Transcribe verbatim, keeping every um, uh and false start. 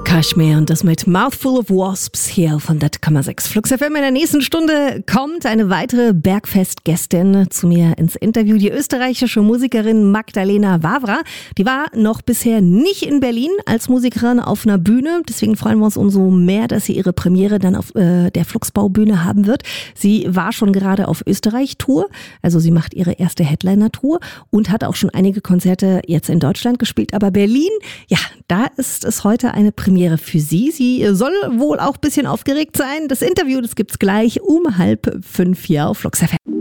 Kashmir und das mit Mouthful of Wasps hier von der Komma sechs Flux F M. In der nächsten Stunde kommt eine weitere Bergfest-Gästin zu mir ins Interview, die österreichische Musikerin Magdalena Wawra. Die war noch bisher nicht in Berlin als Musikerin auf einer Bühne, deswegen freuen wir uns umso mehr, dass sie ihre Premiere dann auf äh, der Fluxbau-Bühne haben wird. Sie war schon gerade auf Österreich-Tour, also sie macht ihre erste Headliner-Tour und hat auch schon einige Konzerte jetzt in Deutschland gespielt, aber Berlin, ja, da ist es heute eine Premiere für sie. Sie soll wohl auch ein bisschen aufgeregt sein. Das Interview, das gibt's gleich um halb fünf hier auf Flux F M.